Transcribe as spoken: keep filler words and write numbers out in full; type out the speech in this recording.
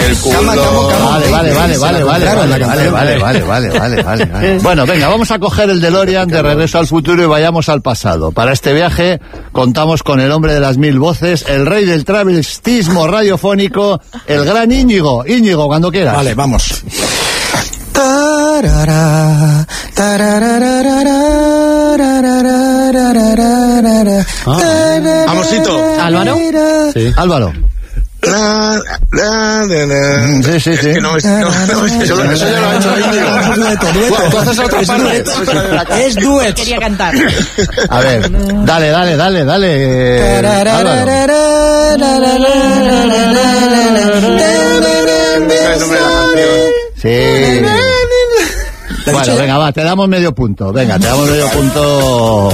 el culo. Cama, cama, cama. Vale, vale, vale, vale, vale, vale, vale, vale, vale, vale, vale, vale, vale. Bueno, venga, vamos a coger el DeLorean de Regreso al Futuro y vayamos al pasado. Para este viaje contamos con el hombre de las mil voces, el rey del travestismo radiofónico, el gran Íñigo. Íñigo, cuando quieras. Vale, vamos. Amosito. ¿Álvaro? Sí. Álvaro. La, la, la, la. Sí, sí, Es sí. que no me- no, no, eso, eso ya lo ha hecho Íñigo. Dueto, dueto. Tú haces otra parte. Es duet. Quería cantar. A ver, dale, dale, dale, dale. Álvaro. Es el nombre de la canción. Sí. Bueno, venga, va, te damos medio punto. Venga, te damos medio punto.